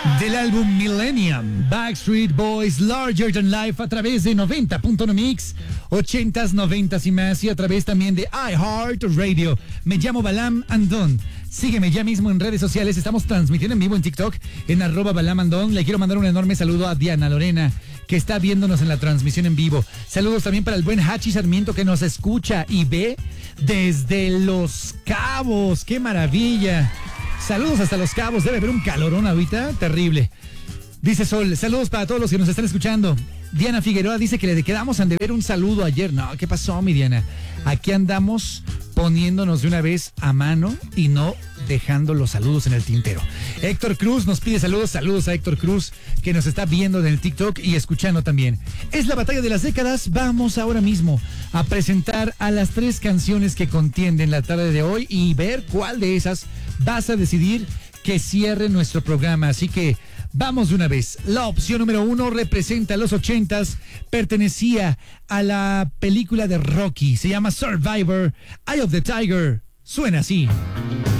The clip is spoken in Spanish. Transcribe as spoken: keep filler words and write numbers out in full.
Del álbum Millennium, Backstreet Boys, Larger Than Life, a través de noventa punto uno Mix, ochentas, noventas y más, y a través también de iHeartRadio. Me llamo Balam Andón. Sígueme ya mismo en redes sociales. Estamos transmitiendo en vivo en TikTok, en arroba Balam Andón. Le quiero mandar un enorme saludo a Diana Lorena, que está viéndonos en la transmisión en vivo. Saludos también para el buen Hachi Sarmiento, que nos escucha y ve desde Los Cabos. ¡Qué maravilla! Saludos hasta Los Cabos. Debe haber un calorón ahorita terrible. Dice Sol, saludos para todos los que nos están escuchando. Diana Figueroa dice que le quedamos a deber un saludo ayer. No, ¿qué pasó, mi Diana? Aquí andamos poniéndonos de una vez a mano y no dejando los saludos en el tintero. Héctor Cruz nos pide saludos. Saludos a Héctor Cruz, que nos está viendo en el TikTok y escuchando también. Es la batalla de las décadas. Vamos ahora mismo a presentar a las tres canciones que contienden la tarde de hoy y ver cuál de esas vas a decidir que cierre nuestro programa. Así que vamos de una vez. La opción número uno representa los ochentas, pertenecía a la película de Rocky, se llama Survivor, Eye of the Tiger, suena así.